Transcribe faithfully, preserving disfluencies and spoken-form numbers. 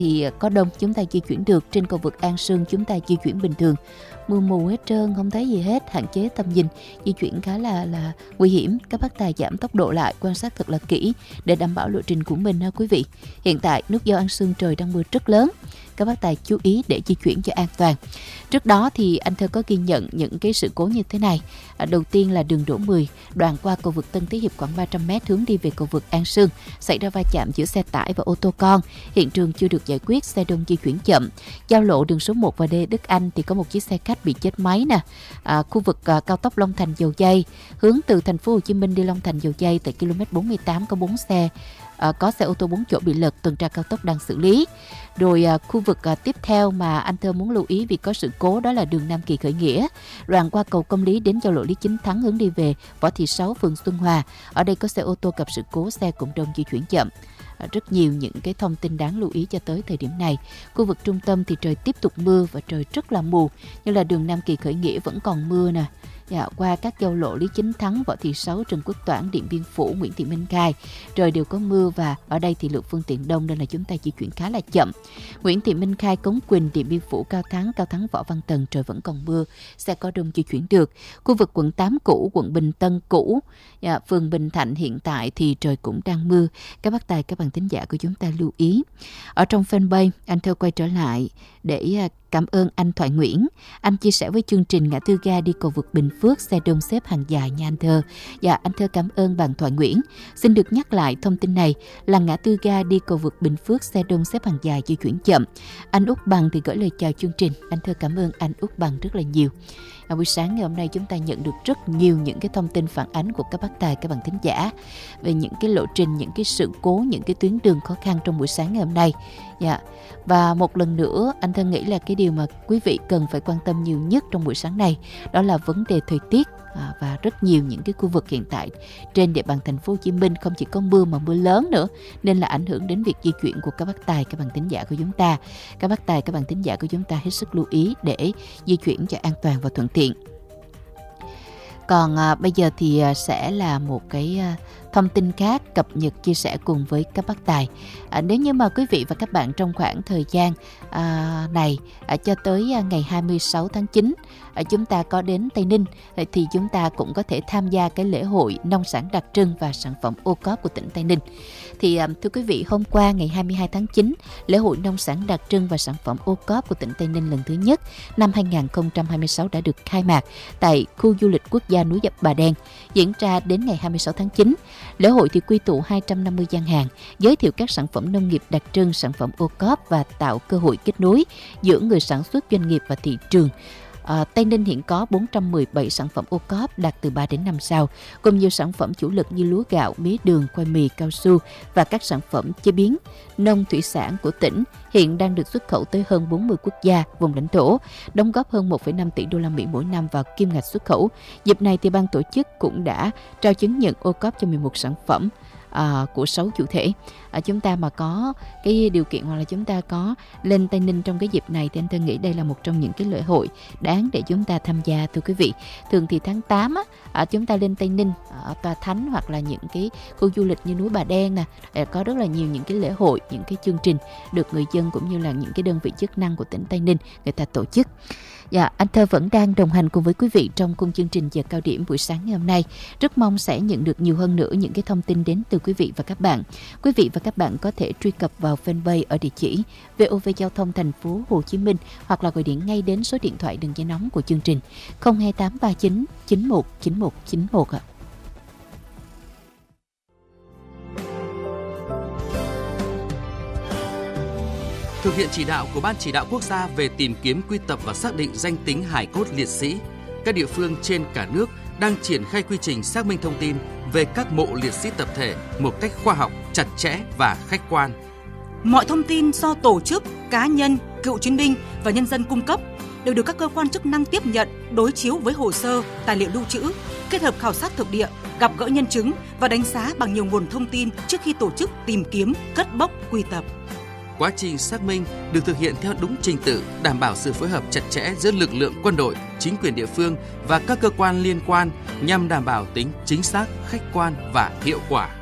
thì có đông chúng ta di chuyển được, trên cầu vượt An Sương chúng ta di chuyển bình thường. Mưa mù hết trơn, không thấy gì hết, hạn chế tầm nhìn, di chuyển khá là là nguy hiểm. Các bác tài giảm tốc độ lại, quan sát thật là kỹ để đảm bảo lộ trình của mình ha quý vị. Hiện tại nút giao An Sương trời đang mưa rất lớn, các bác tài chú ý để di chuyển cho an toàn. Trước đó thì anh Thơ có ghi nhận những cái sự cố như thế này. À, đầu tiên là đường Đỗ mười, đoạn qua cầu vượt Tân Thế Hiệp khoảng ba trăm mét hướng đi về cầu vượt An Sương, xảy ra va chạm giữa xe tải và ô tô con. Hiện trường chưa được giải quyết, xe đông di chuyển chậm. Giao lộ đường số một và D Đức Anh thì có một chiếc xe khách bị chết máy nè. À, khu vực à, cao tốc Long Thành Dầu Giây, hướng từ thành phố Hồ Chí Minh đi Long Thành Dầu Giây tại km bốn mươi tám có bốn xe. À, có xe ô tô bốn chỗ bị lật, tuần tra cao tốc đang xử lý. Rồi à, khu vực à, tiếp theo mà anh Thơ muốn lưu ý vì có sự cố đó là đường Nam Kỳ Khởi Nghĩa, đoạn qua cầu Công Lý đến giao lộ Lý Chính Thắng hướng đi về Võ Thị Sáu, phường Xuân Hòa. Ở đây có xe ô tô gặp sự cố, xe cũng đông di chuyển chậm. À, rất nhiều những cái thông tin đáng lưu ý cho tới thời điểm này. Khu vực trung tâm thì trời tiếp tục mưa và trời rất là mù, như là đường Nam Kỳ Khởi Nghĩa vẫn còn mưa nè. Dạ, qua các giao lộ Lý Chính Thắng, Võ Thị Sáu, Trần Quốc Toản, Điện Biên Phủ, Nguyễn Thị Minh Khai, trời đều có mưa và ở đây thì lượng phương tiện đông nên là chúng ta di chuyển khá là chậm. Nguyễn Thị Minh Khai, Cống Quỳnh, Điện Biên Phủ, Cao Thắng, Cao Thắng, Võ Văn Tần trời vẫn còn mưa, xe có đông di chuyển được. Khu vực quận tám cũ, quận Bình Tân cũ, dạ, phường Bình Thạnh hiện tại thì trời cũng đang mưa. Các bác tài, các bạn thính giả của chúng ta lưu ý. Ở trong fanpage, anh Thơ quay trở lại để cảm ơn anh Thoại Nguyễn. Anh chia sẻ với chương trình ngã tư ga đi cầu vượt Bình Phước, xe đông xếp hàng dài nha anh Thơ. Dạ, anh Thơ cảm ơn bạn Thoại Nguyễn. Xin được nhắc lại thông tin này là ngã tư ga đi cầu vượt Bình Phước, xe đông xếp hàng dài di chuyển chậm. Anh Út Bằng thì gửi lời chào chương trình. Anh Thơ cảm ơn anh Út Bằng rất là nhiều. Ở buổi sáng ngày hôm nay chúng ta nhận được rất nhiều những cái thông tin phản ánh của các bác tài, các bạn thính giả về những cái lộ trình, những cái sự cố, những cái tuyến đường khó khăn trong buổi sáng ngày hôm nay. Dạ. Và một lần nữa anh Thân nghĩ là cái điều mà quý vị cần phải quan tâm nhiều nhất trong buổi sáng này đó là vấn đề thời tiết. À, và rất nhiều những cái khu vực hiện tại trên địa bàn thành phố Hồ Chí Minh không chỉ có mưa mà mưa lớn nữa, nên là ảnh hưởng đến việc di chuyển của các bác tài, các bạn thính giả của chúng ta. Các bác tài, các bạn thính giả của chúng ta hết sức lưu ý để di chuyển cho an toàn và thuận tiện. Còn à, bây giờ thì à, sẽ là một cái à, thông tin khác cập nhật chia sẻ cùng với các bác tài. À, nếu như mà quý vị và các bạn trong khoảng thời gian à, này à, cho tới à, ngày hai mươi sáu tháng chín à, chúng ta có đến Tây Ninh à, thì chúng ta cũng có thể tham gia cái lễ hội nông sản đặc trưng và sản phẩm ô cóp của tỉnh Tây Ninh. Thì à, thưa quý vị, hôm qua ngày hai mươi hai tháng chín, lễ hội nông sản đặc trưng và sản phẩm ô cóp của tỉnh Tây Ninh lần thứ nhất năm hai không hai sáu đã được khai mạc tại khu du lịch quốc gia núi Dập Bà Đen, diễn ra đến ngày hai mươi sáu tháng chín. Lễ hội thì quy tụ hai trăm năm mươi gian hàng, giới thiệu các sản phẩm nông nghiệp đặc trưng, sản phẩm ô cóp và tạo cơ hội kết nối giữa người sản xuất, doanh nghiệp và thị trường. À, Tây Ninh hiện có bốn trăm mười bảy sản phẩm ô cóp đạt từ ba đến năm sao, cùng nhiều sản phẩm chủ lực như lúa gạo, mía đường, khoai mì, cao su và các sản phẩm chế biến nông thủy sản của tỉnh hiện đang được xuất khẩu tới hơn bốn mươi quốc gia, vùng lãnh thổ, đóng góp hơn một phẩy năm tỷ đô la Mỹ mỗi năm vào kim ngạch xuất khẩu. Dịp này thì ban tổ chức cũng đã trao chứng nhận ô cóp cho mười một sản phẩm À, của sáu chủ thể. À, chúng ta mà có cái điều kiện hoặc là chúng ta có lên Tây Ninh trong cái dịp này thì anh Thân nghĩ đây là một trong những cái lễ hội đáng để chúng ta tham gia, thưa quý vị. Thường thì tháng tám á, à, chúng ta lên Tây Ninh ở Tòa Thánh hoặc là những cái khu du lịch như núi Bà Đen nè, có rất là nhiều những cái lễ hội, những cái chương trình được người dân cũng như là những cái đơn vị chức năng của tỉnh Tây Ninh người ta tổ chức. Dạ, anh Thơ vẫn đang đồng hành cùng với quý vị trong khung chương trình giờ cao điểm buổi sáng ngày hôm nay. Rất mong sẽ nhận được nhiều hơn nữa những cái thông tin đến từ quý vị và các bạn. Quý vị và các bạn có thể truy cập vào fanpage ở địa chỉ vê o vê Giao thông Thành phố Hồ Chí Minh hoặc là gọi điện ngay đến số điện thoại đường dây nóng của chương trình không hai tám ba chín chín một chín một chín một ạ. Thực hiện chỉ đạo của Ban Chỉ đạo Quốc gia về tìm kiếm, quy tập và xác định danh tính hài cốt liệt sĩ, các địa phương trên cả nước đang triển khai quy trình xác minh thông tin về các mộ liệt sĩ tập thể một cách khoa học, chặt chẽ và khách quan. Mọi thông tin do tổ chức, cá nhân, cựu chiến binh và nhân dân cung cấp đều được các cơ quan chức năng tiếp nhận, đối chiếu với hồ sơ, tài liệu lưu trữ, kết hợp khảo sát thực địa, gặp gỡ nhân chứng và đánh giá bằng nhiều nguồn thông tin trước khi tổ chức tìm kiếm, cất bốc, quy tập. Quá trình xác minh được thực hiện theo đúng trình tự, đảm bảo sự phối hợp chặt chẽ giữa lực lượng quân đội, chính quyền địa phương và các cơ quan liên quan nhằm đảm bảo tính chính xác, khách quan và hiệu quả.